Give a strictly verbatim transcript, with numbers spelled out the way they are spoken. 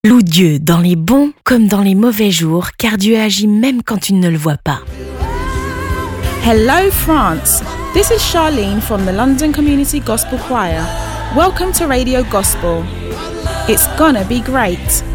Loue Dieu dans les bons comme dans les mauvais jours, car Dieu agit même quand tu ne le vois pas. Hello France, this is Charlene from the London Community Gospel Choir. Welcome to Radio Gospel. It's gonna be great.